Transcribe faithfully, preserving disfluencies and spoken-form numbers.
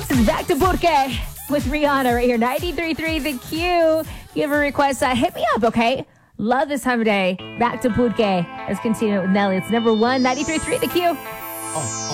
This is Back to Burke with Rihanna right here, ninety-three point three The Q. If you have a request, uh, hit me up, okay? Love this time of day. Back to Burke. Let's continue it with Nelly. It's number one, ninety-three point three The Q.